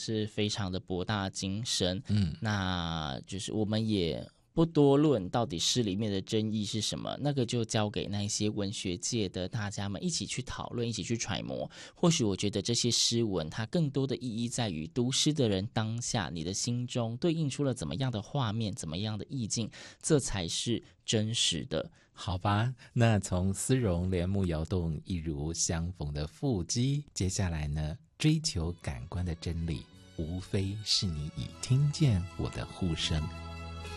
是非常的博大精深。那就是我们也不多论到底诗里面的真意是什么，那个就交给那些文学界的大家们一起去讨论，一起去揣摩。或许我觉得这些诗文它更多的意义在于读诗的人当下你的心中对应出了怎么样的画面，怎么样的意境，这才是真实的。 好吧，那从丝绒帘幕摇动，一如相逢的腹肌，接下来呢，追求感官的真理，无非是你已听见我的呼声。